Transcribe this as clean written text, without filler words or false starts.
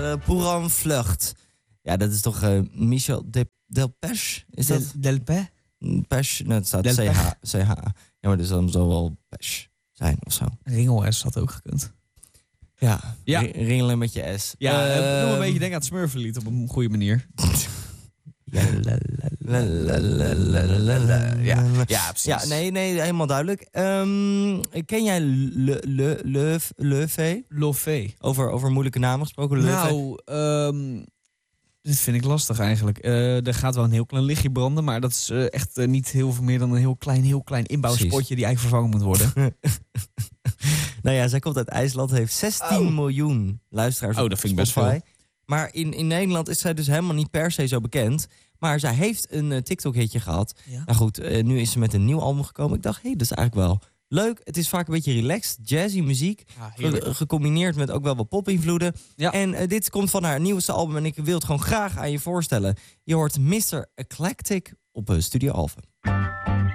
Pour un Vlucht. Ja, dat is toch Michel Delpech? Is dat? Delpech? Pesch? Nou, het staat CH. Ja, maar dus dan zal wel Pesch zijn of zo. Ringel S had ook gekund. Ja. Ringelen met je S. Ja, ik doe een beetje denken aan het Smurfenlied op een goede manier. Ja, precies. Ja, nee, helemaal duidelijk. Ken jij Le Lofé. Over moeilijke namen gesproken? Nou, dit vind ik lastig eigenlijk. Er gaat wel een heel klein lichtje branden, maar dat is echt niet heel veel meer dan een heel klein inbouwspotje die eigenlijk vervangen moet worden. Nou ja, zij komt uit IJsland, heeft 16 miljoen luisteraars op dat vind ik best Spotify. veel. Maar in Nederland is zij dus helemaal niet per se zo bekend. Maar zij heeft een TikTok-hitje gehad. Ja. Nou goed, nu is ze met een nieuw album gekomen. Ik dacht, dat is eigenlijk wel leuk. Het is vaak een beetje relaxed, jazzy muziek. Gecombineerd met ook wel wat pop-invloeden. Ja. En dit komt van haar nieuwste album en ik wil het gewoon graag aan je voorstellen. Je hoort Mr. Eclectic op Studio Alphen.